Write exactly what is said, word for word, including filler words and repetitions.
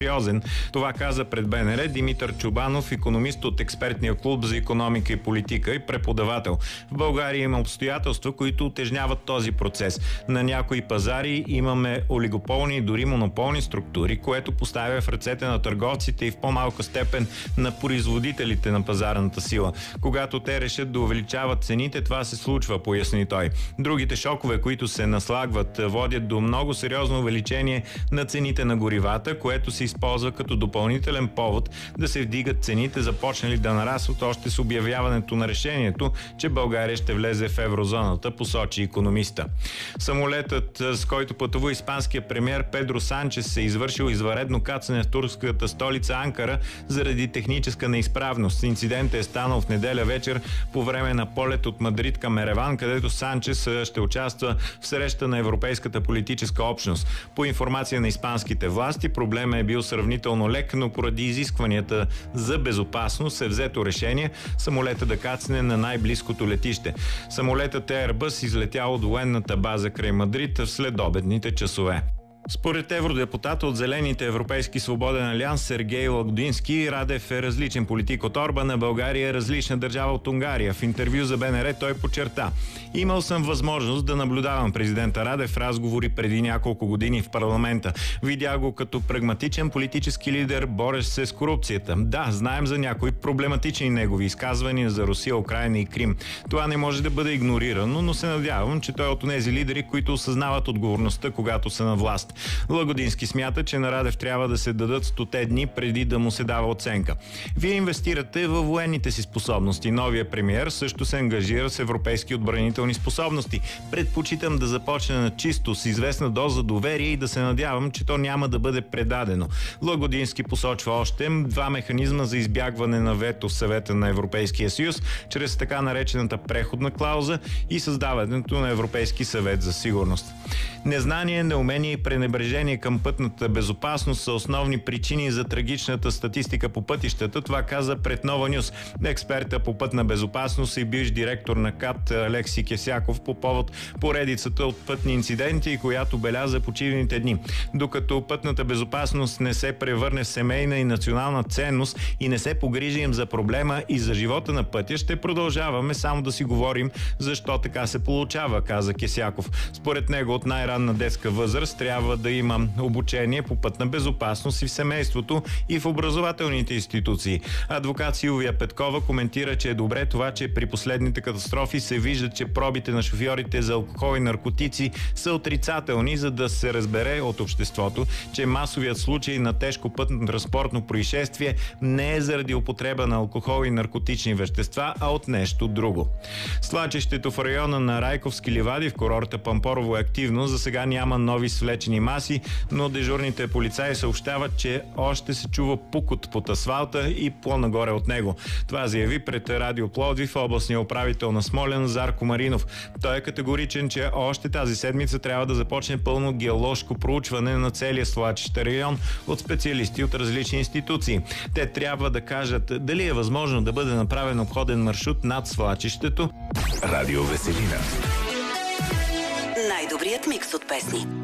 сериозен. Това каза пред БНР Димитър Чубанов, икономист от експертния клуб за икономика и политика и преподавател. В България има обстоятелства, които утежняват този процес. На някои пазари имаме олигополни и дори монополни структури, което поставя в ръцете на търговците и в по-малка степен на производителите на пазарната сила. Когато те решат да увеличават цените, това се случва, поясни той. Другите шокове, които се наслагват, водят до много сериозно увеличение на цените на горивата, което се използва като допълнителен повод да се вдигат цените, започнали да нарастват още с обявяването на решението, че България ще влезе в еврозоната, посочи икономиста. Самолетът, с който пътува испанския премиер Педро Санчес, е извършил извънредно кацане в турската столица Анкара заради техническа неизправност. Инцидентът е станал в неделя вечер по време на полет от Мадрид към Ереван, където Санчес ще участва в среща на Европейската политическа общност. По информация на испанските власти, проблемът е бил сравнително лек, но поради изискванията за безопасност е взето решение самолета да кацне на най-близкото летище. Самолетът Airbus излетял от военната база край Мадрид в следобедните часове. Според евродепутата от Зелените Европейски свободен алианс Сергей Лагодински, Радев е различен политик от Орбан, а България е различна държава от Унгария. В интервю за БНР той подчерта: имал съм възможност да наблюдавам президента Радев в разговори преди няколко години в парламента. Видя го като прагматичен политически лидер, борещ се с корупцията. Да, знаем за някои проблематични негови изказвания за Русия, Украйна и Крим. Това не може да бъде игнорирано, но се надявам, че той е от тези лидери, които осъзнават отговорността, когато са на власт. Лагодински смята, че на Радев трябва да се дадат стоте дни преди да му се дава оценка. Вие инвестирате във военните си способности. Новия премиер също се ангажира с европейски отбранителни способности. Предпочитам да започне на чисто, с известна доза доверие и да се надявам, че то няма да бъде предадено. Лагодински посочва още два механизма за избягване на вето в Съвета на Европейския съюз, чрез така наречената преходна клауза и създаването на Европейски съвет за сигурност. Незнание, неумение и пренебрежение към пътната безопасност са основни причини за трагичната статистика по пътищата. Това каза пред Нова Нюс експерта по пътна безопасност и бивш директор на КАТ Алекси Кесяков по повод поредицата от пътни инциденти, която беляза почивните дни. Докато пътната безопасност не се превърне в семейна и национална ценност и не се погрижим за проблема и за живота на пътя, ще продължаваме само да си говорим защо така се получава, каза Кесяков. Според него от най-ранна детска възраст трябва да има обучение по пътна безопасност и в семейството, и в образователните институции. Адвокат Силвия Петкова коментира, че е добре това, че при последните катастрофи се вижда, че пробите на шофьорите за алкохол и наркотици са отрицателни, за да се разбере от обществото, че масовият случай на тежко пътно-транспортно происшествие не е заради употреба на алкохол и наркотични вещества, а от нещо друго. Свлачището в района на Райковски ливади в курорта Пампорово е активно. За сега няма нови свлечени маси, но дежурните полицаи съобщават, че още се чува пукот под асфалта и по-нагоре от него. Това заяви пред Радио Пловдив областния управител на Смолян Зарко Маринов. Той е категоричен, че още тази седмица трябва да започне пълно геоложко проучване на целия свлачищен район от специалисти от различни институции. Те трябва да кажат дали е възможно да бъде направен обходен маршрут над свлачището. Радио Веселина. Най-добрият микс от песни.